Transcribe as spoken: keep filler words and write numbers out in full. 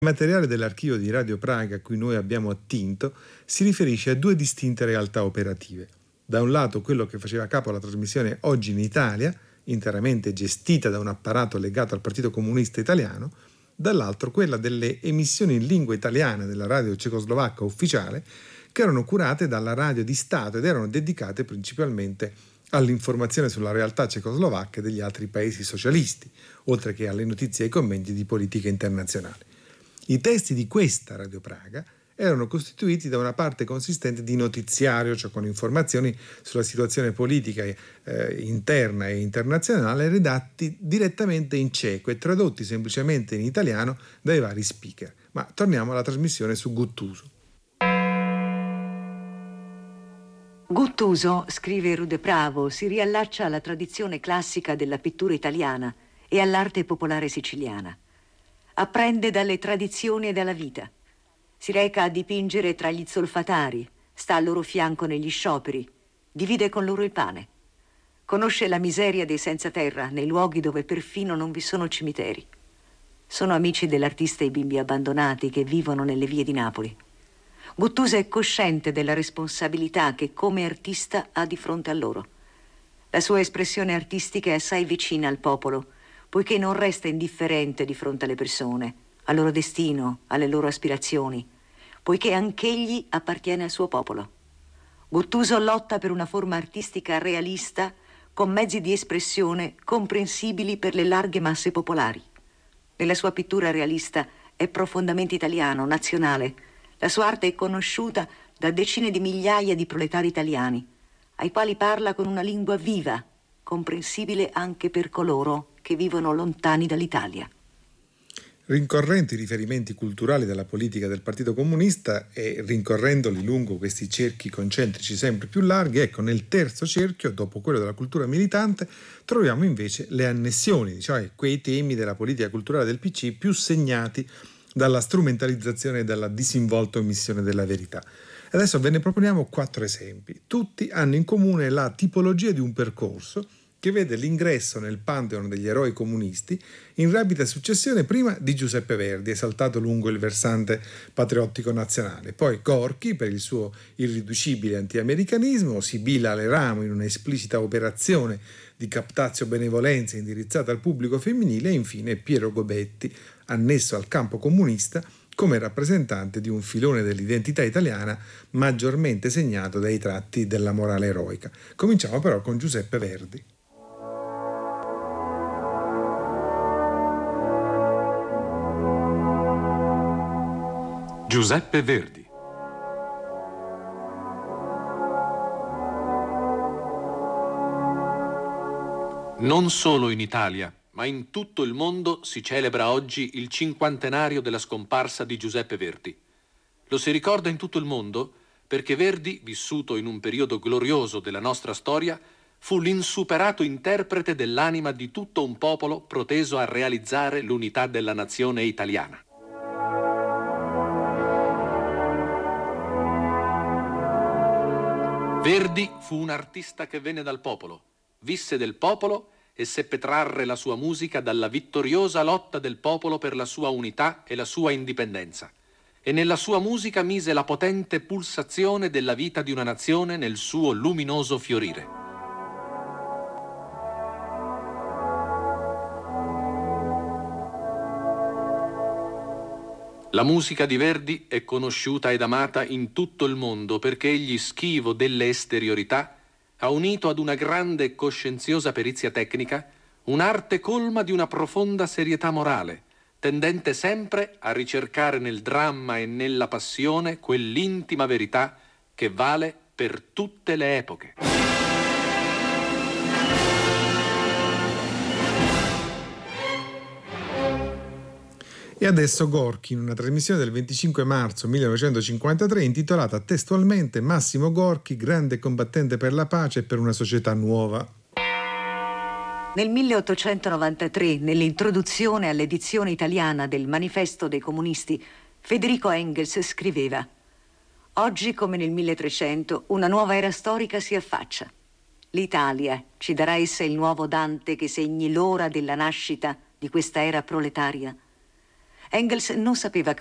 Il materiale dell'archivio di Radio Praga a cui noi abbiamo attinto si riferisce a due distinte realtà operative. Da un lato quello che faceva capo alla trasmissione Oggi in Italia, interamente gestita da un apparato legato al Partito Comunista Italiano, dall'altro quella delle emissioni in lingua italiana della radio cecoslovacca ufficiale, che erano curate dalla radio di Stato ed erano dedicate principalmente all'informazione sulla realtà cecoslovacca e degli altri paesi socialisti, oltre che alle notizie e ai commenti di politica internazionale. I testi di questa Radio Praga erano costituiti da una parte consistente di notiziario, cioè con informazioni sulla situazione politica eh, interna e internazionale, redatti direttamente in ceco e tradotti semplicemente in italiano dai vari speaker. Ma torniamo alla trasmissione su Guttuso. Guttuso, scrive Rude Pravo, si riallaccia alla tradizione classica della pittura italiana e all'arte popolare siciliana. Apprende dalle tradizioni e dalla vita. Si reca a dipingere tra gli zolfatari, sta al loro fianco negli scioperi, divide con loro il pane. Conosce la miseria dei senza terra nei luoghi dove perfino non vi sono cimiteri. Sono amici dell'artista i bimbi abbandonati che vivono nelle vie di Napoli. Guttuso è cosciente della responsabilità che come artista ha di fronte a loro. La sua espressione artistica è assai vicina al popolo, poiché non resta indifferente di fronte alle persone, al loro destino, alle loro aspirazioni, poiché anch'egli appartiene al suo popolo. Guttuso lotta per una forma artistica realista con mezzi di espressione comprensibili per le larghe masse popolari. Nella sua pittura realista è profondamente italiano, nazionale. La sua arte è conosciuta da decine di migliaia di proletari italiani, ai quali parla con una lingua viva, comprensibile anche per coloro che vivono lontani dall'Italia. Rincorrendo i riferimenti culturali della politica del Partito Comunista e rincorrendoli lungo questi cerchi concentrici sempre più larghi, ecco, nel terzo cerchio, dopo quello della cultura militante, troviamo invece le annessioni, cioè quei temi della politica culturale del P C più segnati dalla strumentalizzazione e dalla disinvolta omissione della verità. Adesso ve ne proponiamo quattro esempi. Tutti hanno in comune la tipologia di un percorso che vede l'ingresso nel pantheon degli eroi comunisti in rapida successione prima di Giuseppe Verdi, esaltato lungo il versante patriottico nazionale, poi Gorky per il suo irriducibile antiamericanismo, Sibilla Aleramo in una esplicita operazione di captatio benevolenza indirizzata al pubblico femminile e infine Piero Gobetti, annesso al campo comunista come rappresentante di un filone dell'identità italiana maggiormente segnato dai tratti della morale eroica. Cominciamo però con Giuseppe Verdi. Giuseppe Verdi. Non solo in Italia, ma in tutto il mondo si celebra oggi il cinquantenario della scomparsa di Giuseppe Verdi. Lo si ricorda in tutto il mondo perché Verdi, vissuto in un periodo glorioso della nostra storia, fu l'insuperato interprete dell'anima di tutto un popolo proteso a realizzare l'unità della nazione italiana. Verdi fu un artista che venne dal popolo, visse del popolo e seppe trarre la sua musica dalla vittoriosa lotta del popolo per la sua unità e la sua indipendenza. E nella sua musica mise la potente pulsazione della vita di una nazione nel suo luminoso fiorire. La musica di Verdi è conosciuta ed amata in tutto il mondo perché egli, schivo delle esteriorità, ha unito ad una grande e coscienziosa perizia tecnica un'arte colma di una profonda serietà morale, tendente sempre a ricercare nel dramma e nella passione quell'intima verità che vale per tutte le epoche. E adesso Gorky, in una trasmissione del venticinque marzo millenovecentocinquantatré intitolata testualmente Massimo Gorky, grande combattente per la pace e per una società nuova. Nel milleottocentonovantatré, nell'introduzione all'edizione italiana del Manifesto dei Comunisti, Federico Engels scriveva: «Oggi, come nel milletrecento, una nuova era storica si affaccia. L'Italia, ci darà essa il nuovo Dante che segni l'ora della nascita di questa era proletaria? Engels non sapeva